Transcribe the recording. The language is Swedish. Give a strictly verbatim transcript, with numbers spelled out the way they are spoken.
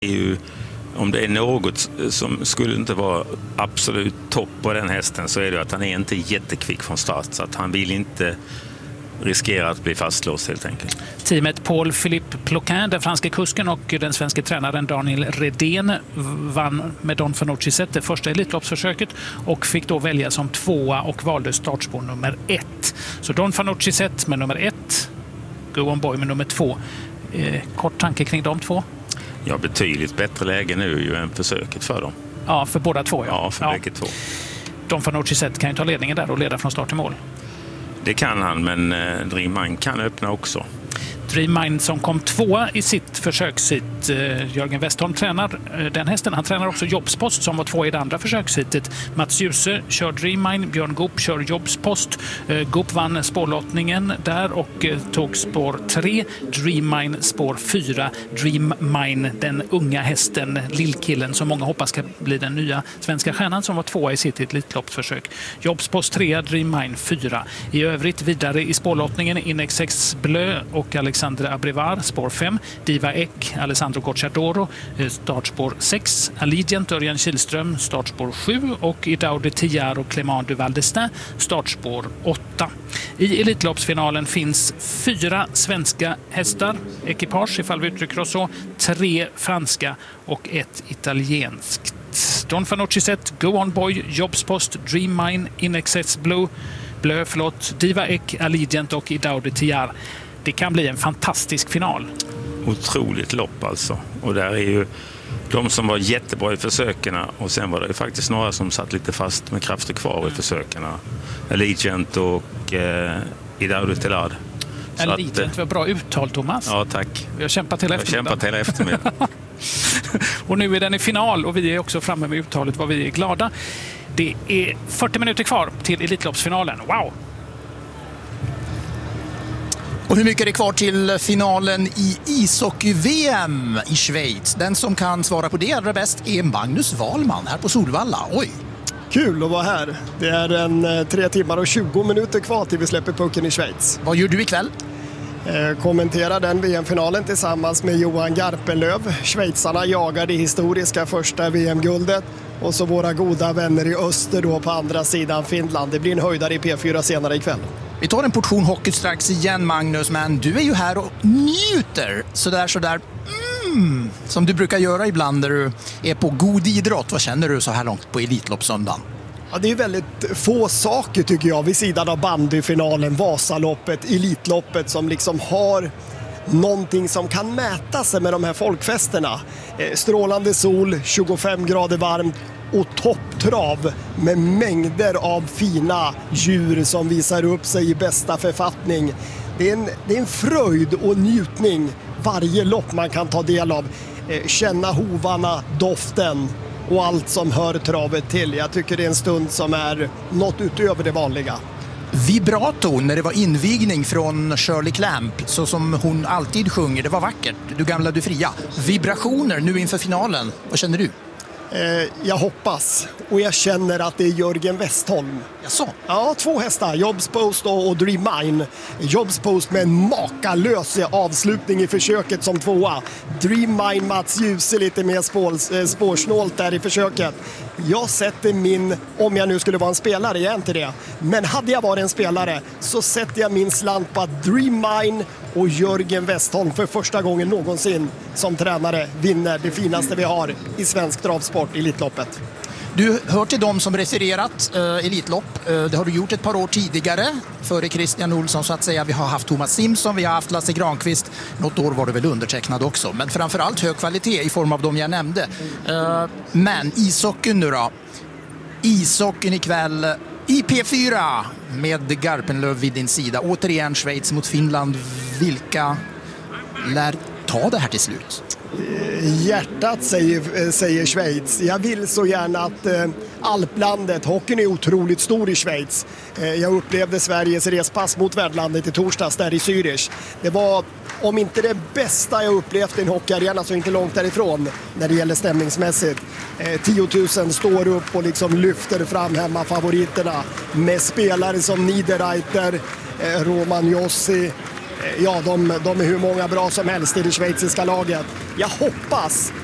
Det är ju, om det är något som skulle inte vara absolut topp på den hästen, så är det att han är inte jättekvick från start, så att han vill inte riskera att bli fastlåst helt enkelt. Teamet Paul-Philippe Ploquin, den franska kusken, och den svenska tränaren Daniel Redén vann med Don Fanucci Set det första elitloppsförsöket och fick då välja som tvåa och valde startspår nummer ett. Så Don Fanucci Set med nummer ett, Go On Boy med nummer två. Eh, kort tanke kring de två? Ja, betydligt bättre läge nu ju än försöket för dem. Ja, för båda två. Ja, ja för ja. bägge två. Don Fanucci Set kan ju ta ledningen där och leda från start till mål. Det kan han, men eh, Dream Mind kan öppna också. Dream Mind som kom tvåa i sitt försökshit. Eh, Jörgen Westholm tränar eh, den hästen. Han tränar också Jobspost som var två i det andra försökshitet. Mats Djuse kör Dream Mind, Björn Goop kör Jobspost. Eh, Goop vann spårlottningen där och eh, tog spår tre. Dream Mind spår fyra. Dream Mind, den unga hästen, lillkillen som många hoppas ska bli den nya svenska stjärnan, som var tvåa i sitt elitloppsförsök. Jobspost tre, Dream Mind fyra. I övrigt vidare i spårlottningen Inex sex Bleu och Alexander Abrivar, spår fem. Diva Ek, Alessandro Gocciadoro, startspår sex. Allegiant, Örjan Kihlström, startspår sju. Och Idao de Tillar och Clément du Val-d'Estaing, startspår åtta. I elitloppsfinalen finns fyra svenska hästar, ekipage ifall vi uttrycker oss så, tre franska och ett italienskt. Don Fanucci Set, Go On Boy, Jobspost, Dream Mind, Inex sex Bleu, Bleu, förlåt, Diva Ek, Allegiant och Idao de Tillar. Det kan bli en fantastisk final. Otroligt lopp alltså. Och där är ju de som var jättebra i försöken, och sen var det ju faktiskt några som satt lite fast med krafter kvar i försöken. Allegiant och eh, Idao de Tillar. Allegiant var bra uttal, Thomas. Ja, tack. Vi har kämpat hela eftermiddagen. Jag har kämpat hela eftermiddagen. Och nu är den i final och vi är också framme med uttalet vad vi är glada. Det är fyrtio minuter kvar till elitloppsfinalen. Wow! Och hur mycket är det kvar till finalen i ishockey-V M i Schweiz? Den som kan svara på det allra bäst är Magnus Wahlman här på Solvalla. Oj! Kul att vara här. Det är en tre timmar och tjugo minuter kvar till vi släpper pucken i Schweiz. Vad gör du ikväll? Eh, kommentera den V M-finalen tillsammans med Johan Garpenlöv. Schweizarna jagar det historiska första V M-guldet. Och så våra goda vänner i öster då på andra sidan Finland. Det blir en höjdare i P fyra senare ikväll. Vi tar en portion hockey strax igen, Magnus, men du är ju här och njuter sådär sådär mm, som du brukar göra ibland när du är på god idrott. Vad känner du så här långt på Elitloppssöndagen? Ja, det är väldigt få saker tycker jag vid sidan av bandyfinalen, Vasaloppet, Elitloppet som liksom har någonting som kan mäta sig med de här folkfesterna. Eh, strålande sol, tjugofem grader varmt och topptrav med mängder av fina djur som visar upp sig i bästa författning. Det är en, det är en fröjd och njutning varje lopp man kan ta del av. Eh, känna hovarna, doften och allt som hör travet till. Jag tycker det är en stund som är något utöver det vanliga. Vibrato när det var invigning från Shirley Clamp, så som hon alltid sjunger, det var vackert. Du gamla, du fria. Vibrationer nu inför finalen. Vad känner du? Eh, jag hoppas och jag känner att det är Jörgen Westholm. Jaså? Ja, två hästar, Jobspost och, och Dream Mind. Jobspost med en makalös avslutning i försöket som tvåa. Dream Mind, Mats Djuse lite mer spår, eh, spårsnålt där i försöket. Jag sätter min, om jag nu skulle vara en spelare, jag är inte det, men hade jag varit en spelare så sätter jag min slant på att Dream Mind och Jörgen Westholm för första gången någonsin som tränare vinner det finaste vi har i svensk travsport, Elitloppet. Du hör till dem som refererat eh, Elitlopp. Eh, det har du gjort ett par år tidigare, före Christian Olsson så att säga. Vi har haft Thomas Simpson, vi har haft Lasse Granqvist. Något år var det väl undertecknad också. Men framförallt hög kvalitet i form av de jag nämnde. Eh, men ishockeyn nu då. Ishockeyn ikväll i P fyra med Garpenlöv vid din sida. Återigen Schweiz mot Finland. Vilka lär ta det här till slut? Hjärtat säger, säger Schweiz. Jag vill så gärna att eh, alplandet, hockeyn är otroligt stor i Schweiz. Eh, jag upplevde Sveriges respass mot värdlandet i torsdags där i Zürich. Det var, om inte det bästa jag upplevt i en hockeyarena, så inte långt därifrån när det gäller stämningsmässigt. Eh, tio tusen står upp och liksom lyfter fram hemma favoriterna med spelare som Niederreiter, eh, Roman Jossi. Ja, de, de är hur många bra som helst i det schweiziska laget. Jag hoppas